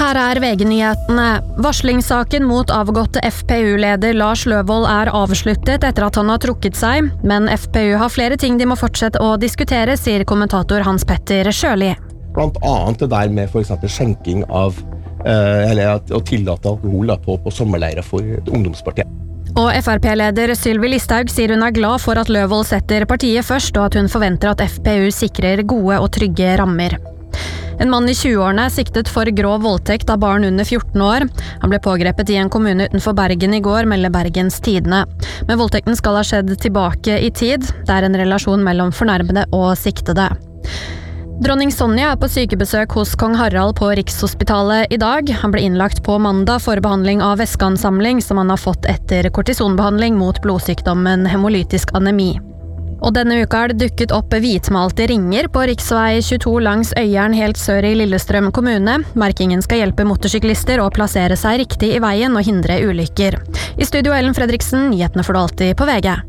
Her VG-nyhetene. Varslingssaken mot avgåtte FPU-leder Lars Løvold avsluttet etter at han har trukket seg, men FPU har flere ting de må fortsette å diskutere, sier kommentator Hans Petter Sjøli. Blant annet det der med for eksempel skjenking av, eller å tillate alkohol på sommerleirer for ungdomspartiet. Og FRP-leder Sylvi Listhaug sier hun glad for at Løvold setter partiet først, og at hun forventer at FPU sikrer gode og trygge rammer. En mann i 20-årene siktet for grov voldtekt av barn under 14 år. Han ble pågrepet i en kommune utenfor Bergen i går, melder Bergens Tidende. Men voldtekten skal ha skjedd tilbake i tid. Det en relasjon mellom fornærmede og siktede. Dronning Sonja på sykebesøk hos kong Harald på Rikshospitalet i dag. Han ble innlagt på mandag for behandling av væskeansamling som han har fått etter kortisonbehandling mot blodsykdommen hemolytisk anemi. Og denne uka det dukket opp hvitmalte ringer på riksvei 22 langs Øyeren helt sør i Lillestrøm kommune. Merkingen skal hjelpe motorsyklister å plassere seg riktig i veien og hindre ulykker. I studio Ellen Fredriksen, nyhetene får du alltid på VG.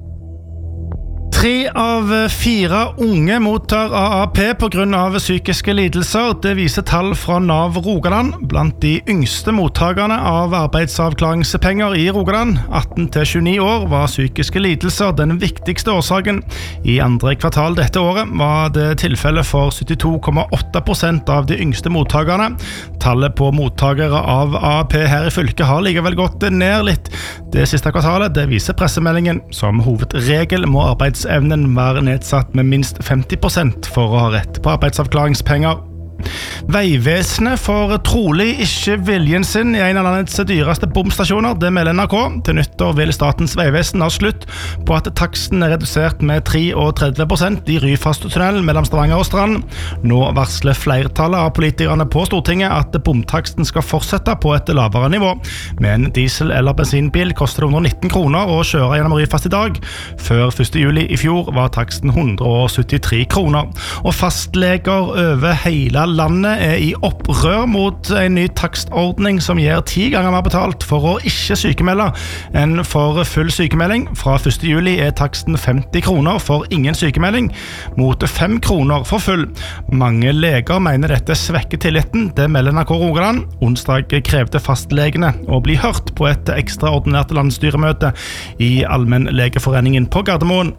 3 av 4 unge mottar AAP på grunn av psykiske lidelser. Det viser tall fra Nav Rogaland. Blant de yngste mottagerne av arbeidsavklaringspenger i Rogaland, 18-29 år, var psykiske lidelser den viktigste årsaken. I andre kvartal dette året var det tilfelle for 72,8% av de yngste mottagerne. Tallet på mottagere av AAP her i fylket har likevel gått ned litt. Det siste kvartalet det viser pressemeldingen. Som hovedregel må arbeidsevnen være nedsatt med minst 50% for å ha rett på arbeidsavklaringspenger. Veivesenet får trolig ikke viljen sin i en av landets dyreste bomstasjoner, det melder NRK. Til nyttår vil Statens Veivesen ha slutt på at taksten redusert med 33% i Ryfasttunnelen mellom Stavanger og Strand. Nå varsler flertallet av politikerne på Stortinget at bomtaksten skal fortsette på et lavere nivå. Med en diesel- eller bensinbil koster det 119 kroner å kjøre gjennom Ryfast i dag. Før 1. juli i fjor var taksten 173 kroner. Og fastleger over hele landet i opprør mot en ny takstordning som gir 10 ganger mer betalt for å ikke sykemelde enn for full sykemelding. Fra 1. juli taksten 50 kroner for ingen sykemelding, mot 5 kroner for full. Mange leger mener dette svekker tilliten, det melder NRK Rogaland. Onsdag krevde fastlegene å bli hørt på et ekstraordinært landsstyremøte i Allmennlegeforeningen på Gardermoen.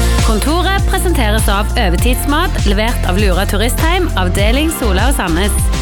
Kontoret presenteres av Øvetidsmat, levert av Lura Turistheim, avdeling Sola og Sandnes.